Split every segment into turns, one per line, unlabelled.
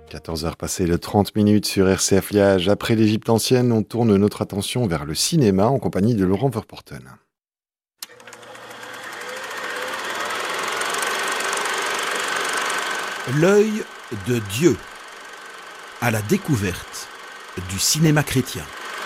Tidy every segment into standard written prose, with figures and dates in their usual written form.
14h passées de 30 minutes sur RCF Liège. Après l'Égypte ancienne, on tourne notre attention vers le cinéma en compagnie de Laurent Verporten.
L'œil de Dieu à la découverte du cinéma chrétien.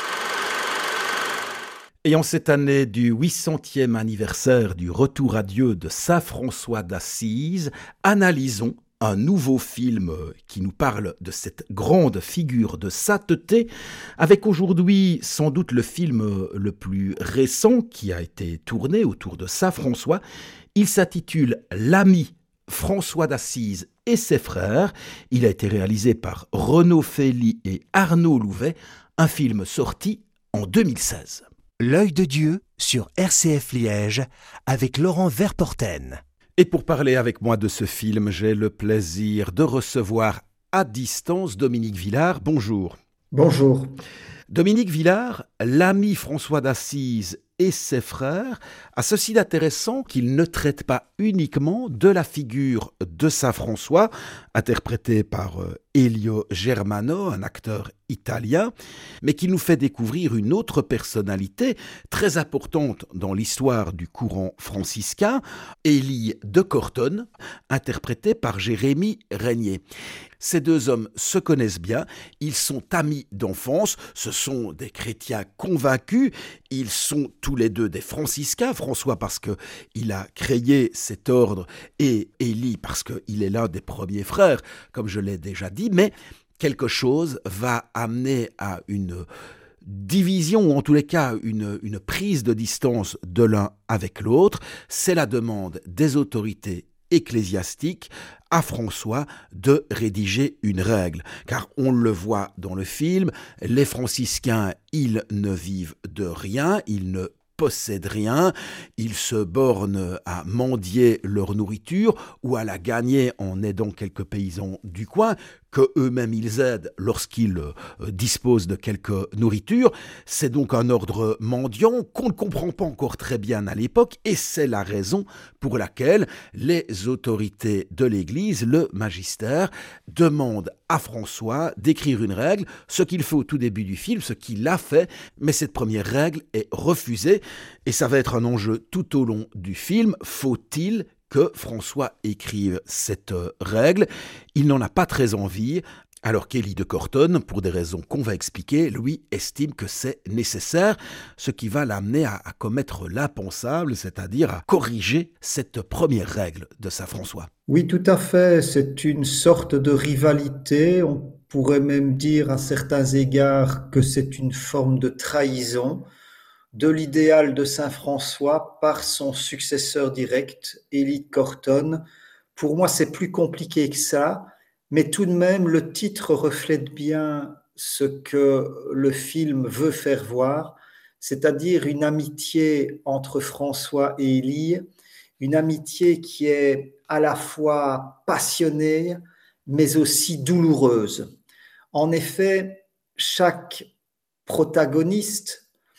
Et en cette année du 800e anniversaire du retour à Dieu de saint François d'Assise, analysons un nouveau film qui nous parle de cette grande figure de sainteté, avec aujourd'hui sans doute le film le plus récent qui a été tourné autour de saint François. Il s'intitule L'ami François d'Assise et ses frères. Il a été réalisé par Renaud Fély et Arnaud Louvet, un film sorti en 2016.
L'œil de Dieu sur RCF Liège avec Laurent Verporten.
Et pour parler avec moi de ce film, j'ai le plaisir de recevoir à distance Dominique Villard. Bonjour.
Bonjour.
Dominique Villard, l'ami François d'Assise et ses frères, a ceci d'intéressant qu'il ne traite pas uniquement de la figure de saint François, interprété par Elio Germano, un acteur italien, mais qu'il nous fait découvrir une autre personnalité très importante dans l'histoire du courant franciscain, Élie de Cortone, interprété par Jérémy Régnier. Ces deux hommes se connaissent bien, ils sont amis d'enfance, ce sont des chrétiens convaincus, ils sont tous les deux des franciscains, François parce qu'il a créé cet ordre et Élie parce qu'il est l'un des premiers frères, comme je l'ai déjà dit, mais quelque chose va amener à une division, ou en tous les cas une prise de distance de l'un avec l'autre. C'est la demande des autorités ecclésiastiques à François de rédiger une règle. Car on le voit dans le film, les franciscains, ils ne vivent de rien, ils ne possèdent rien, ils se bornent à mendier leur nourriture ou à la gagner en aidant quelques paysans du coin, que eux-mêmes ils aident lorsqu'ils disposent de quelque nourriture. C'est donc un ordre mendiant qu'on ne comprend pas encore très bien à l'époque, et c'est la raison pour laquelle les autorités de l'Église, le magistère, demandent à François d'écrire une règle, ce qu'il fait au tout début du film, ce qu'il a fait, mais cette première règle est refusée, et ça va être un enjeu tout au long du film. Faut-il que François écrive cette règle? Il n'en a pas très envie, alors qu'Élie de Cortone, pour des raisons qu'on va expliquer, lui estime que c'est nécessaire, ce qui va l'amener à commettre l'impensable, c'est-à-dire à corriger cette première règle de saint François.
Oui, tout à fait. C'est une sorte de rivalité. On pourrait même dire à certains égards que c'est une forme de trahison de l'idéal de saint François par son successeur direct, Élie de Cortone. Pour moi, c'est plus compliqué que ça, mais tout de même, le titre reflète bien ce que le film veut faire voir, c'est-à-dire une amitié entre François et Élie, une amitié qui est à la fois passionnée, mais aussi douloureuse. En effet, chaque protagoniste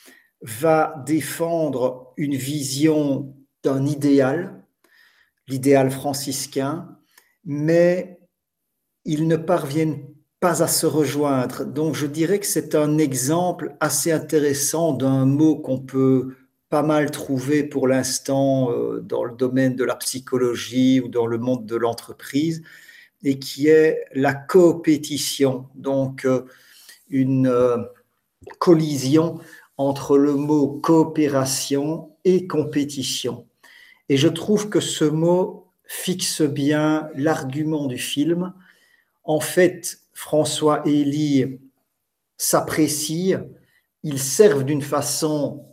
va défendre une vision d'un idéal, l'idéal franciscain, mais ils ne parviennent pas à se rejoindre. Donc je dirais que c'est un exemple assez intéressant d'un mot qu'on peut pas mal trouver pour l'instant dans le domaine de la psychologie ou dans le monde de l'entreprise, et qui est la coopétition, donc une collision entre le mot coopération et compétition. Et je trouve que ce mot fixe bien l'argument du film. En fait, François et Élie s'apprécient, ils servent d'une façon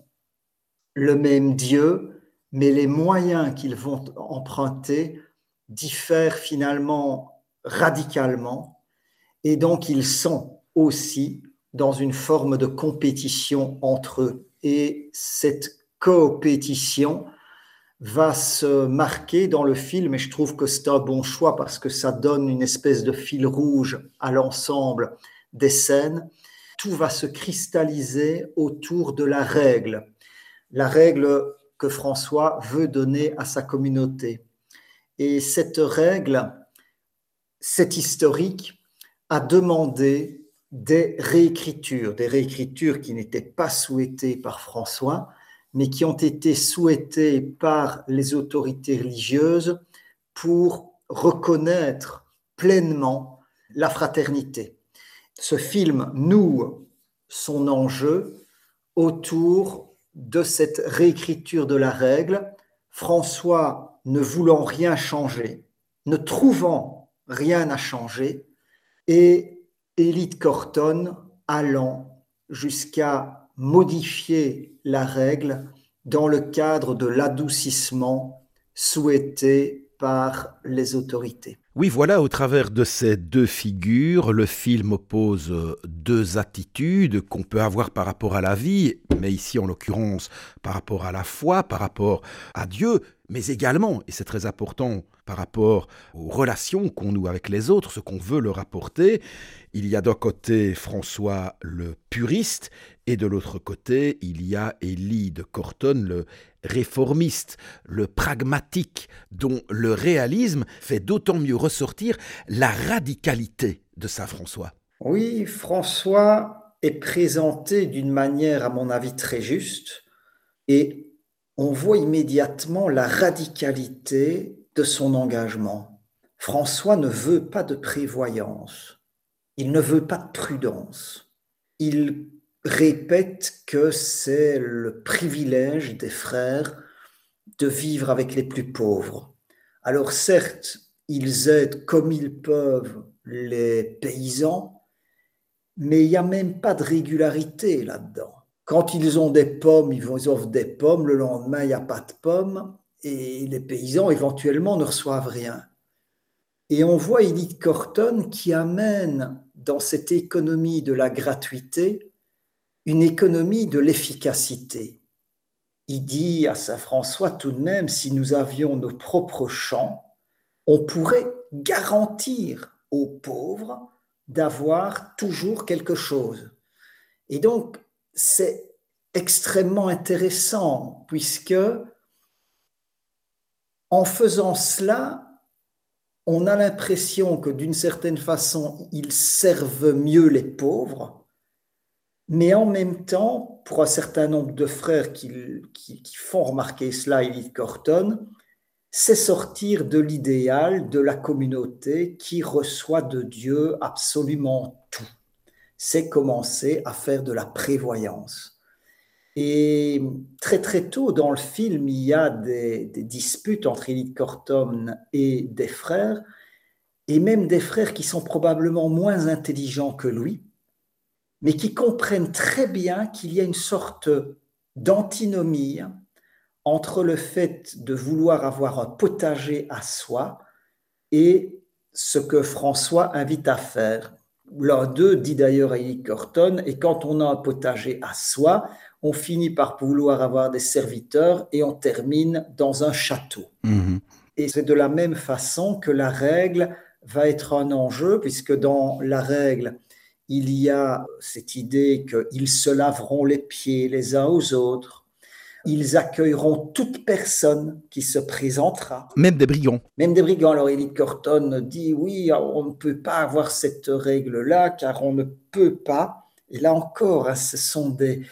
le même Dieu, mais les moyens qu'ils vont emprunter diffèrent finalement radicalement, et donc ils sont aussi dans une forme de compétition entre eux. Et cette coopétition va se marquer dans le film, et je trouve que c'est un bon choix parce que ça donne une espèce de fil rouge à l'ensemble des scènes. Tout va se cristalliser autour de la règle que François veut donner à sa communauté. Et cette règle, c'est historique. a demandé des réécritures qui n'étaient pas souhaitées par François, mais qui ont été souhaitées par les autorités religieuses pour reconnaître pleinement la fraternité. Ce film noue son enjeu autour de cette réécriture de la règle, François ne voulant rien changer, ne trouvant rien à changer, et Edith Corton allant jusqu'à modifier la règle dans le cadre de l'adoucissement souhaité par les autorités.
Oui, voilà, au travers de ces deux figures, le film oppose deux attitudes qu'on peut avoir par rapport à la vie, mais ici en l'occurrence par rapport à la foi, par rapport à Dieu, mais également, et c'est très important, par rapport aux relations qu'on noue avec les autres, ce qu'on veut leur apporter. Il y a d'un côté François le puriste, et de l'autre côté, il y a Élie de Corton, le réformiste, le pragmatique, dont le réalisme fait d'autant mieux ressortir la radicalité de saint François.
Oui, François est présenté d'une manière, à mon avis, très juste, et on voit immédiatement la radicalité de son engagement. François ne veut pas de prévoyance, il ne veut pas de prudence. Il répète que c'est le privilège des frères de vivre avec les plus pauvres. Alors certes, ils aident comme ils peuvent les paysans, mais il n'y a même pas de régularité là-dedans. Quand ils ont des pommes, ils offrent des pommes, le lendemain, il n'y a pas de pommes, et les paysans, éventuellement, ne reçoivent rien. Et on voit Edith Corton qui amène dans cette économie de la gratuité une économie de l'efficacité. Il dit à saint François tout de même, si nous avions nos propres champs, on pourrait garantir aux pauvres d'avoir toujours quelque chose. Et donc, c'est extrêmement intéressant, puisque en faisant cela, on a l'impression que d'une certaine façon, ils servent mieux les pauvres, mais en même temps, pour un certain nombre de frères qui font remarquer cela, Edith Corton, c'est sortir de l'idéal de la communauté qui reçoit de Dieu absolument tout. C'est commencer à faire de la prévoyance. Et très très tôt dans le film, il y a des disputes entre Edith Corton et des frères, et même des frères qui sont probablement moins intelligents que lui, mais qui comprennent très bien qu'il y a une sorte d'antinomie entre le fait de vouloir avoir un potager à soi et ce que François invite à faire. L'un d'eux dit d'ailleurs à Edith Corton, et quand on a un potager à soi, on finit par vouloir avoir des serviteurs et on termine dans un château. Mmh. Et c'est de la même façon que la règle va être un enjeu, puisque dans la règle, il y a cette idée qu'ils se laveront les pieds les uns aux autres, ils accueilleront toute personne qui se présentera.
Même des brigands.
Même des brigands. Alors Edith Corton dit oui, on ne peut pas avoir cette règle-là, car on ne peut pas. Et là encore, ce sont des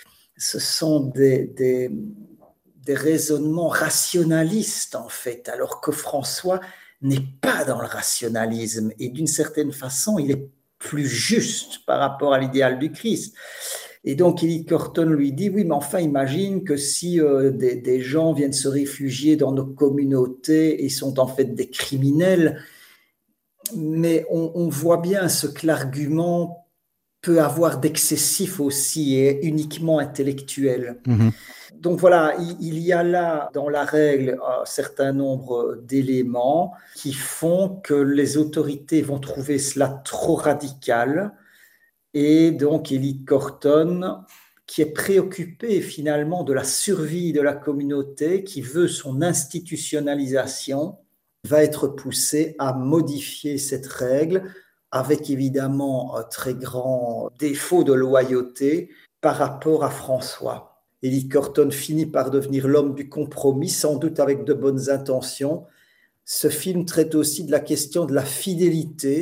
raisonnements rationalistes en fait, alors que François n'est pas dans le rationalisme et d'une certaine façon, il est plus juste par rapport à l'idéal du Christ. Et donc, Edith Corton lui dit, oui, mais enfin, imagine que si des gens viennent se réfugier dans nos communautés et sont en fait des criminels, mais on voit bien ce que l'argument peut avoir d'excessif aussi et uniquement intellectuel. Mmh. Donc voilà, il y a là dans la règle un certain nombre d'éléments qui font que les autorités vont trouver cela trop radical. Et donc Edith Corton, qui est préoccupée finalement de la survie de la communauté, qui veut son institutionnalisation, va être poussée à modifier cette règle avec évidemment un très grand défaut de loyauté par rapport à François. Edith Corton finit par devenir l'homme du compromis, sans doute avec de bonnes intentions. Ce film traite aussi de la question de la fidélité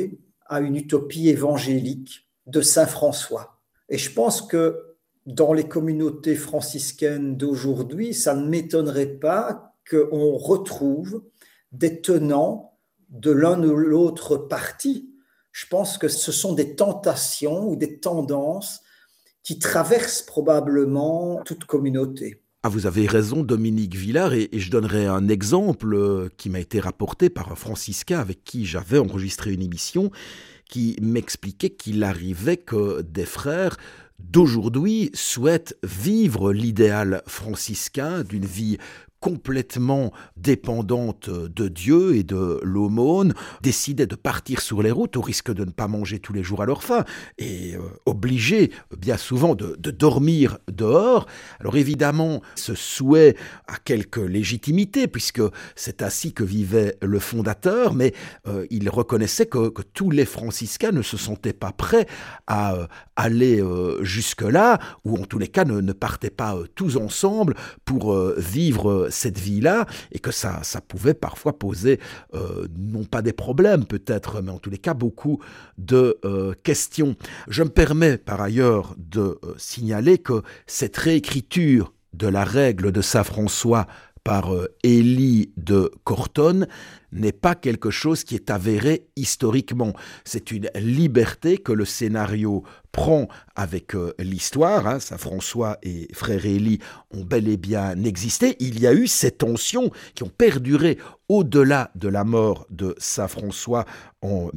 à une utopie évangélique de Saint François. Et je pense que dans les communautés franciscaines d'aujourd'hui, ça ne m'étonnerait pas qu'on retrouve des tenants de l'un ou l'autre parti. Je pense que ce sont des tentations ou des tendances qui traversent probablement toute communauté.
Ah, vous avez raison, Dominique Villard, et je donnerai un exemple qui m'a été rapporté par un franciscain avec qui j'avais enregistré une émission, qui m'expliquait qu'il arrivait que des frères d'aujourd'hui souhaitent vivre l'idéal franciscain d'une vie complètement dépendante de Dieu et de l'aumône, décidaient de partir sur les routes au risque de ne pas manger tous les jours à leur faim et obligés bien souvent de dormir dehors. Alors évidemment, ce souhait a quelque légitimité puisque c'est ainsi que vivait le fondateur, mais il reconnaissait que tous les franciscains ne se sentaient pas prêts à aller jusque-là, ou en tous les cas ne partaient pas tous ensemble pour vivre cette vie-là, et que ça pouvait parfois poser, non pas des problèmes peut-être, mais en tous les cas beaucoup de questions. Je me permets par ailleurs de signaler que cette réécriture de la règle de Saint François par Élie de Cortone n'est pas quelque chose qui est avéré historiquement. C'est une liberté que le scénario prend avec l'histoire. Saint François et frère Élie ont bel et bien existé. Il y a eu ces tensions qui ont perduré au-delà de la mort de Saint François en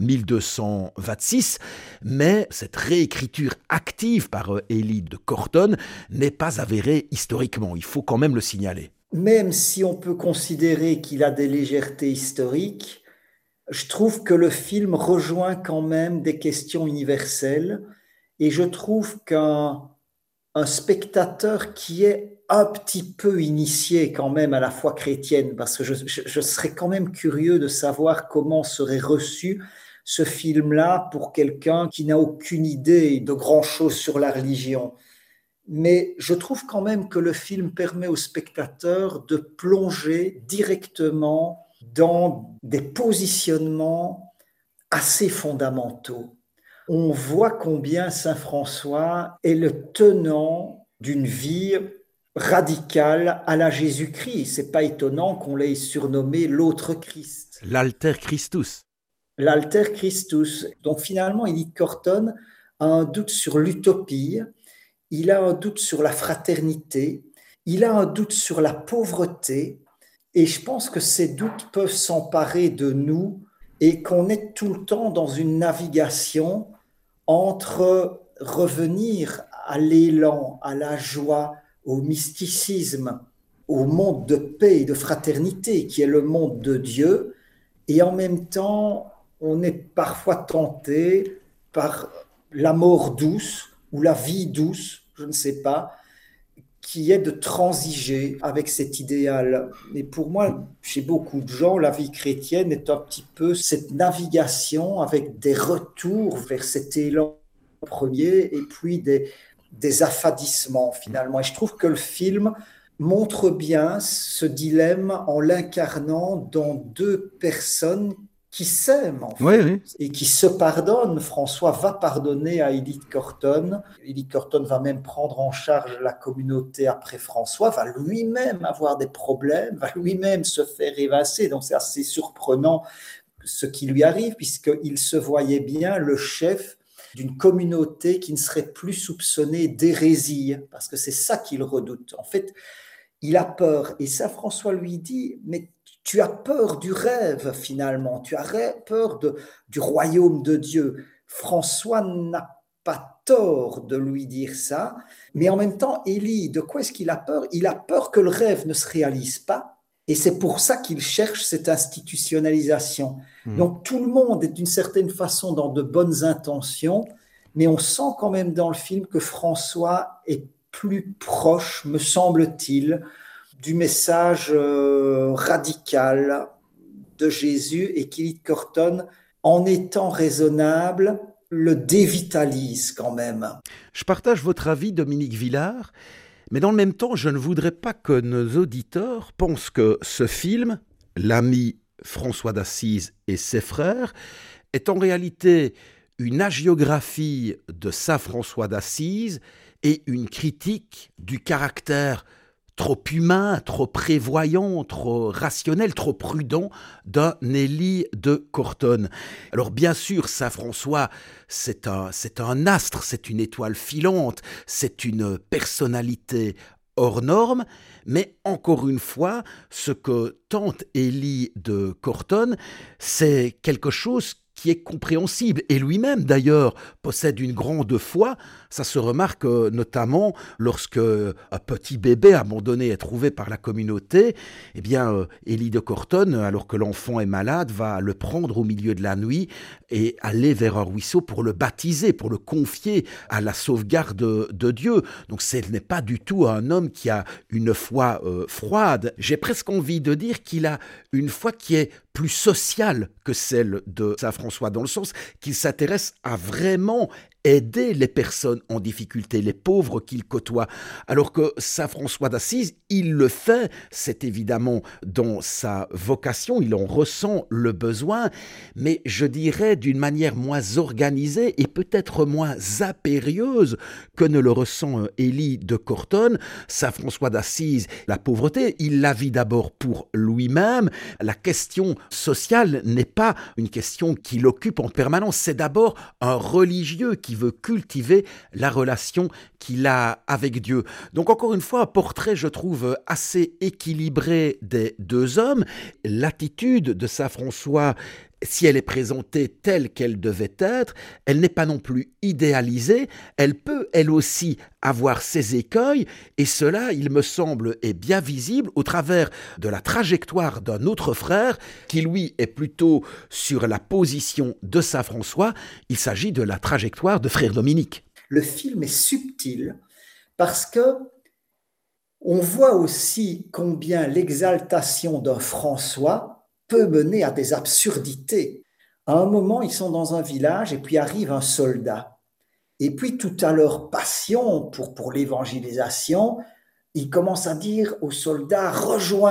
1226, mais cette réécriture active par Élie de Cortone n'est pas avérée historiquement. Il faut quand même le signaler.
Même si on peut considérer qu'il a des légèretés historiques, je trouve que le film rejoint quand même des questions universelles, et je trouve qu'un spectateur qui est un petit peu initié quand même à la foi chrétienne, parce que je serais quand même curieux de savoir comment serait reçu ce film-là pour quelqu'un qui n'a aucune idée de grand-chose sur la religion. Mais je trouve quand même que le film permet aux spectateurs de plonger directement dans des positionnements assez fondamentaux. On voit combien Saint François est le tenant d'une vie radicale à la Jésus-Christ. C'est pas étonnant qu'on l'ait surnommé l'autre Christ.
L'alter Christus.
L'alter Christus. Donc finalement, Élie de Cortone a un doute sur l'utopie. Il a un doute sur la fraternité, il a un doute sur la pauvreté, et je pense que ces doutes peuvent s'emparer de nous et qu'on est tout le temps dans une navigation entre revenir à l'élan, à la joie, au mysticisme, au monde de paix et de fraternité qui est le monde de Dieu, et en même temps, on est parfois tenté par la mort douce ou la vie douce, je ne sais pas, qui est de transiger avec cet idéal. Et pour moi, chez beaucoup de gens, la vie chrétienne est un petit peu cette navigation avec des retours vers cet élan premier et puis des affadissements finalement. Et je trouve que le film montre bien ce dilemme en l'incarnant dans deux personnes qui s'aiment en fait,
oui.
Et qui se pardonnent. François va pardonner à Élie de Cortone. Élie de Cortone va même prendre en charge la communauté après François, va lui-même avoir des problèmes, va lui-même se faire évincer. Donc c'est assez surprenant ce qui lui arrive, puisqu'il se voyait bien le chef d'une communauté qui ne serait plus soupçonnée d'hérésie, parce que c'est ça qu'il redoute. En fait, il a peur. Et Saint François lui dit, mais tu as peur du rêve finalement, tu as peur du royaume de Dieu. François n'a pas tort de lui dire ça, mais en même temps, Élie, de quoi est-ce qu'il a peur? Il a peur que le rêve ne se réalise pas, et c'est pour ça qu'il cherche cette institutionnalisation. Donc tout le monde est d'une certaine façon dans de bonnes intentions, mais on sent quand même dans le film que François est plus proche, me semble-t-il, du message radical de Jésus, et qu'Élie de Cortone, en étant raisonnable, le dévitalise quand même.
Je partage votre avis, Dominique Villard, mais dans le même temps, je ne voudrais pas que nos auditeurs pensent que ce film, l'ami François d'Assise et ses frères, est en réalité une hagiographie de saint François d'Assise et une critique du caractère trop humain, trop prévoyant, trop rationnel, trop prudent d'un Élie de Cortonne. Alors bien sûr, saint François, c'est un astre, c'est une étoile filante, c'est une personnalité hors norme, mais encore une fois, ce que tente Élie de Cortonne, c'est quelque chose qui est compréhensible. Et lui-même, d'ailleurs, possède une grande foi. Ça se remarque notamment lorsque un petit bébé abandonné est trouvé par la communauté. Eh bien, Élie de Cortonne, alors que l'enfant est malade, va le prendre au milieu de la nuit et aller vers un ruisseau pour le baptiser, pour le confier à la sauvegarde de Dieu. Donc ce n'est pas du tout un homme qui a une foi froide. J'ai presque envie de dire qu'il a une foi qui est plus sociale que celle de saint François, dans le sens qu'il s'intéresse à vraiment aider les personnes en difficulté, les pauvres qu'il côtoie. Alors que saint François d'Assise, il le fait, c'est évidemment dans sa vocation, il en ressent le besoin, mais je dirais d'une manière moins organisée et peut-être moins impérieuse que ne le ressent Élie de Cortonne. Saint François d'Assise, la pauvreté, il la vit d'abord pour lui-même. La question sociale n'est pas une question qui l'occupe en permanence, c'est d'abord un religieux qui veut cultiver la relation qu'il a avec Dieu. Donc encore une fois, un portrait, je trouve, assez équilibré des deux hommes. L'attitude de saint François, si elle est présentée telle qu'elle devait être, elle n'est pas non plus idéalisée, elle peut elle aussi avoir ses écueils, et cela, il me semble, est bien visible au travers de la trajectoire d'un autre frère, qui lui est plutôt sur la position de saint François. Il s'agit de la trajectoire de frère Dominique.
Le film est subtil parce que on voit aussi combien l'exaltation d'un François peut mener à des absurdités. À un moment, ils sont dans un village et puis arrive un soldat. Et puis, tout à leur passion pour l'évangélisation, ils commencent à dire aux soldats « Rejoins-nous ».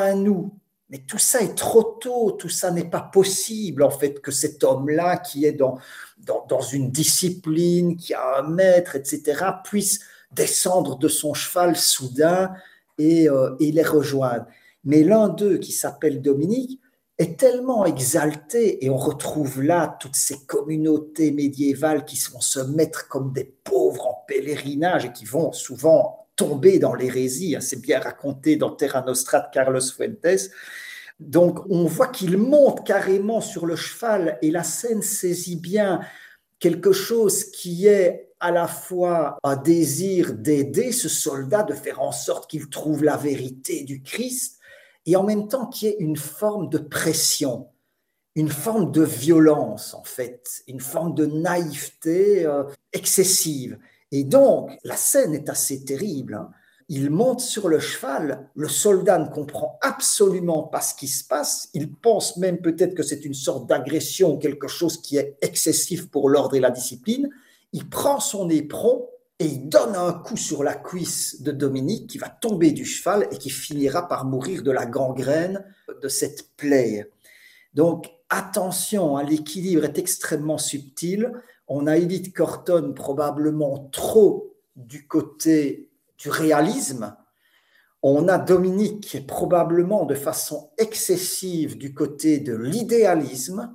Mais tout ça est trop tôt, tout ça n'est pas possible, en fait, que cet homme-là, qui est dans une discipline, qui a un maître, etc., puisse descendre de son cheval soudain et les rejoindre. Mais l'un d'eux, qui s'appelle Dominique, est tellement exalté, et on retrouve là toutes ces communautés médiévales qui vont se mettre comme des pauvres en pèlerinage et qui vont souvent tomber dans l'hérésie. C'est bien raconté dans Terra Nostra de Carlos Fuentes. Donc on voit qu'il monte carrément sur le cheval, et la scène saisit bien quelque chose qui est à la fois un désir d'aider ce soldat, de faire en sorte qu'il trouve la vérité du Christ, et en même temps qui est une forme de pression, une forme de violence en fait, une forme de naïveté excessive. Et donc, la scène est assez terrible. Il monte sur le cheval, le soldat ne comprend absolument pas ce qui se passe, il pense même peut-être que c'est une sorte d'agression, quelque chose qui est excessif pour l'ordre et la discipline. Il prend son éperon et il donne un coup sur la cuisse de Dominique qui va tomber du cheval et qui finira par mourir de la gangrène de cette plaie. Donc, attention, l'équilibre est extrêmement subtil. On a Élie de Cortonne probablement trop du côté du réalisme. On a Dominique qui est probablement de façon excessive du côté de l'idéalisme,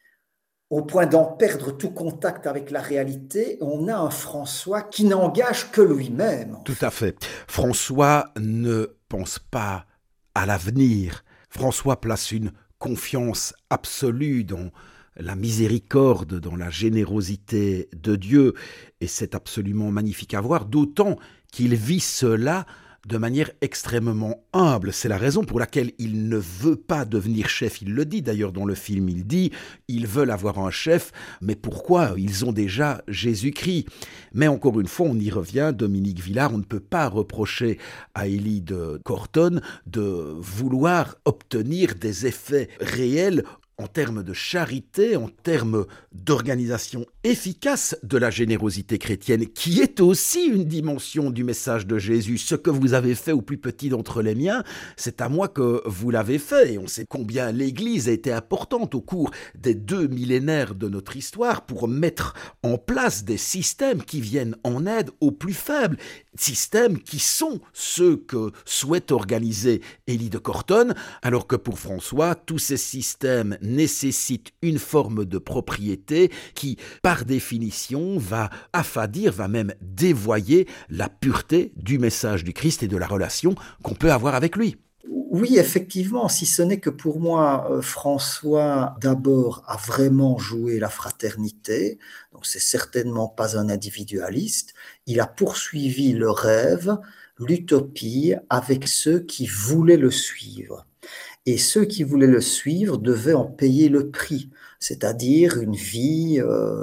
au point d'en perdre tout contact avec la réalité. On a un François qui n'engage que lui-même.
Tout à fait. François ne pense pas à l'avenir. François place une confiance absolue dans la miséricorde, dans la générosité de Dieu. Et c'est absolument magnifique à voir, d'autant qu'il vit cela de manière extrêmement humble. C'est la raison pour laquelle il ne veut pas devenir chef. Il le dit d'ailleurs dans le film, il dit « ils veulent avoir un chef, mais pourquoi ? Ils ont déjà Jésus-Christ ». Mais encore une fois, on y revient, Dominique Villard, on ne peut pas reprocher à Élie de Cortonne de vouloir obtenir des effets réels en termes de charité, en termes d'organisation efficace de la générosité chrétienne, qui est aussi une dimension du message de Jésus. Ce que vous avez fait au plus petit d'entre les miens, c'est à moi que vous l'avez fait. Et on sait combien l'Église a été importante au cours des 2 millénaires de notre histoire pour mettre en place des systèmes qui viennent en aide aux plus faibles, systèmes qui sont ceux que souhaite organiser Élie de Cortonne, alors que pour François, tous ces systèmes nécessitent une forme de propriété qui, par définition, va affadir, va même dévoyer la pureté du message du Christ et de la relation qu'on peut avoir avec lui.
Oui, effectivement, si ce n'est que pour moi, François, d'abord, a vraiment joué la fraternité, donc c'est certainement pas un individualiste. Il a poursuivi le rêve, l'utopie avec ceux qui voulaient le suivre. Et ceux qui voulaient le suivre devaient en payer le prix, c'est-à-dire une vie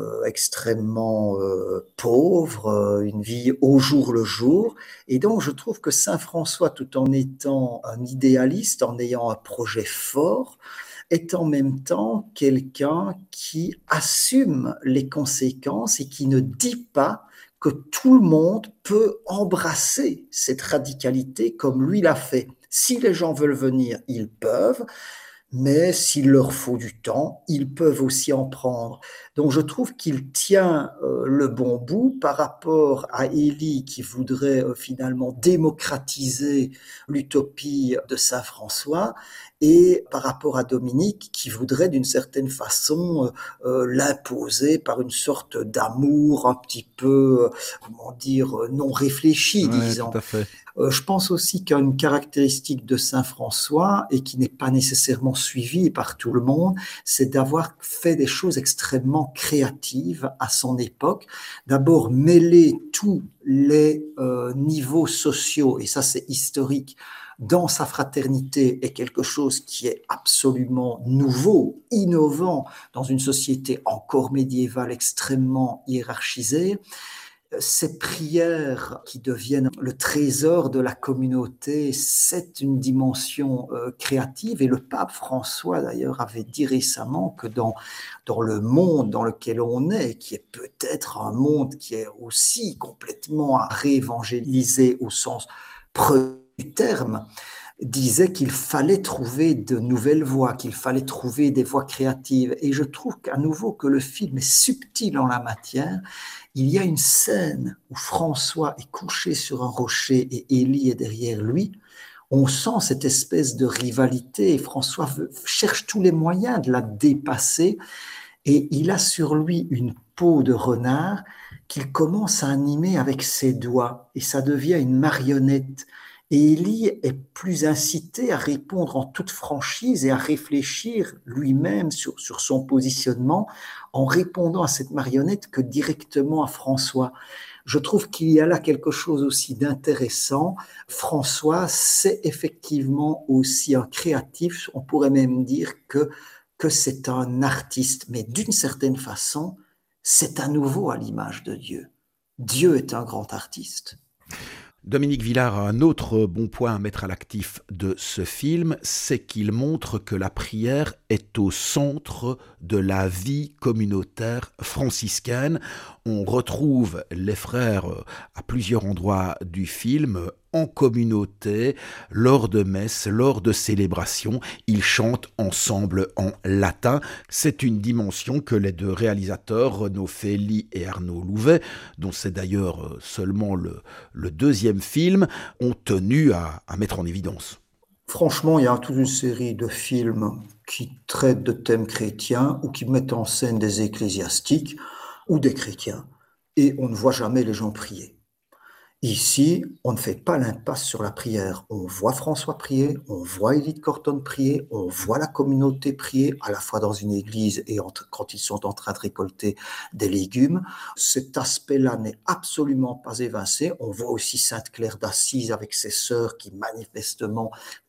extrêmement pauvre, une vie au jour le jour. Et donc je trouve que Saint François, tout en étant un idéaliste, en ayant un projet fort, est en même temps quelqu'un qui assume les conséquences et qui ne dit pas que tout le monde peut embrasser cette radicalité comme lui l'a fait. Si les gens veulent venir, ils peuvent, mais s'il leur faut du temps, ils peuvent aussi en prendre. Donc je trouve qu'il tient le bon bout par rapport à Élie qui voudrait finalement démocratiser l'utopie de Saint François et par rapport à Dominique qui voudrait d'une certaine façon l'imposer par une sorte d'amour un petit peu, comment dire, non réfléchi,
Oui,
disons.
tout à fait.
Je pense aussi qu'une caractéristique de Saint François, et qui n'est pas nécessairement suivie par tout le monde, c'est d'avoir fait des choses extrêmement créatives à son époque. D'abord, mêler tous les niveaux sociaux, et ça c'est historique, dans sa fraternité est quelque chose qui est absolument nouveau, innovant, dans une société encore médiévale extrêmement hiérarchisée. Ces prières qui deviennent le trésor de la communauté, c'est une dimension créative. Et le pape François, d'ailleurs, avait dit récemment que dans le monde dans lequel on est, qui est peut-être un monde qui est aussi complètement à réévangéliser au sens premier du terme, disait qu'il fallait trouver de nouvelles voies, qu'il fallait trouver des voies créatives. Et je trouve qu'à nouveau que le film est subtil en la matière. Il y a une scène où François est couché sur un rocher et Élie est derrière lui. On sent cette espèce de rivalité et François cherche tous les moyens de la dépasser et il a sur lui une peau de renard qu'il commence à animer avec ses doigts et ça devient une marionnette. Et Élie est plus incité à répondre en toute franchise et à réfléchir lui-même sur son positionnement en répondant à cette marionnette que directement à François. Je trouve qu'il y a là quelque chose aussi d'intéressant. François, c'est effectivement aussi un créatif. On pourrait même dire que c'est un artiste, mais d'une certaine façon, c'est à nouveau à l'image de Dieu. Dieu est un grand artiste.
Dominique Villard a un autre bon point à mettre à l'actif de ce film, c'est qu'il montre que la prière est au centre de la vie communautaire franciscaine. On retrouve les frères à plusieurs endroits du film, en communauté, lors de messes, lors de célébrations. Ils chantent ensemble en latin. C'est une dimension que les deux réalisateurs, Renaud Fély et Arnaud Louvet, dont c'est d'ailleurs seulement le deuxième film, ont tenu à mettre en évidence.
Franchement, il y a toute une série de films qui traitent de thèmes chrétiens ou qui mettent en scène des ecclésiastiques ou des chrétiens. Et on ne voit jamais les gens prier. Ici, on ne fait pas l'impasse sur la prière. On voit François prier, on voit Élie de Cortonne prier, on voit la communauté prier, à la fois dans une église et quand ils sont en train de récolter des légumes. Cet aspect-là n'est absolument pas évincé. On voit aussi Sainte Claire d'Assise avec ses sœurs qui manifestement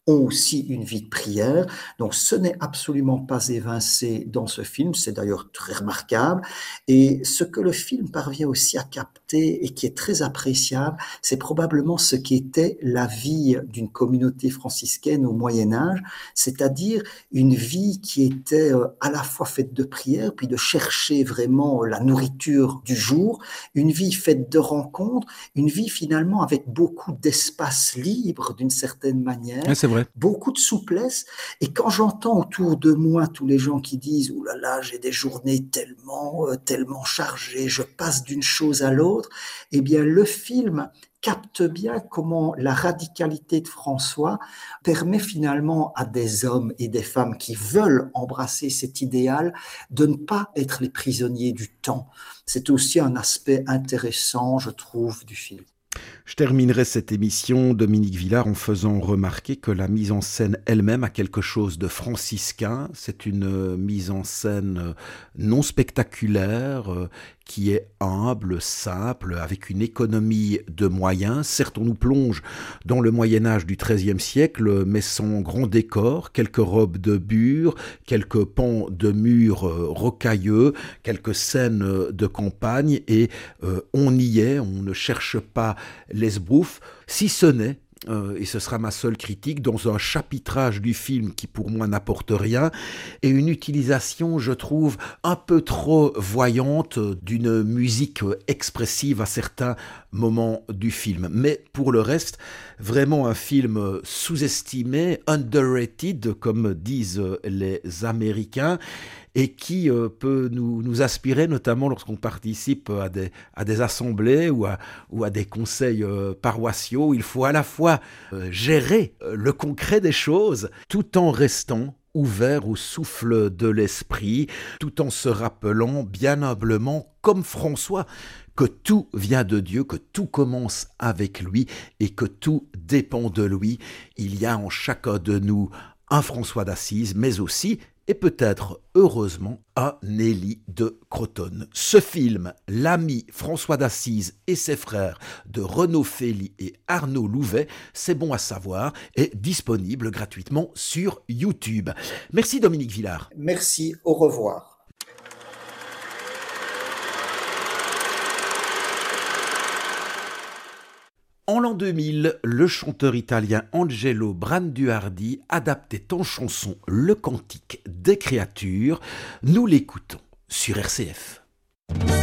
ont aussi une vie de prière. Donc ce n'est absolument pas évincé dans ce film, c'est d'ailleurs très remarquable. Et ce que le film parvient aussi à capter et qui est très appréciable, c'est probablement ce qu'était la vie d'une communauté franciscaine au Moyen Âge, c'est-à-dire une vie qui était à la fois faite de prière, puis de chercher vraiment la nourriture du jour, une vie faite de rencontres, une vie finalement avec beaucoup d'espace libre d'une certaine manière,
Ouais, c'est vrai.
beaucoup de souplesse. Et quand j'entends autour de moi tous les gens qui disent « Ouh là là, j'ai des journées tellement chargées, je passe d'une chose à l'autre », eh bien le film capte bien comment la radicalité de François permet finalement à des hommes et des femmes qui veulent embrasser cet idéal de ne pas être les prisonniers du temps. C'est aussi un aspect intéressant, je trouve, du film.
Je terminerai cette émission, Dominique Villard, en faisant remarquer que la mise en scène elle-même a quelque chose de franciscain. C'est une mise en scène non spectaculaire, qui est humble, simple, avec une économie de moyens. Certes, on nous plonge dans le Moyen-Âge du XIIIe siècle, mais sans grand décor, quelques robes de bure, quelques pans de murs rocailleux, quelques scènes de campagne, et on y est, on ne cherche pas l'esbrouffe, si ce n'est, et ce sera ma seule critique, dans un chapitrage du film qui pour moi n'apporte rien, et une utilisation, je trouve, un peu trop voyante d'une musique expressive à certains moments du film. Mais pour le reste, vraiment un film sous-estimé, underrated, comme disent les Américains, et qui peut nous aspirer, notamment lorsqu'on participe à des assemblées ou à des conseils paroissiaux. Il faut à la fois gérer le concret des choses, tout en restant ouvert au souffle de l'esprit, tout en se rappelant bien humblement, comme François, que tout vient de Dieu, que tout commence avec lui et que tout dépend de lui. Il y a en chacun de nous un François d'Assise, mais aussi, et peut-être heureusement, un Élie de Crotone. Ce film, L'ami François d'Assise et ses frères, de Renaud Fély et Arnaud Louvet, c'est bon à savoir, est disponible gratuitement sur YouTube. Merci Dominique Villard.
Merci, au revoir.
En l'an 2000, le chanteur italien Angelo Branduardi adaptait en chanson le cantique des créatures. Nous l'écoutons sur RCF.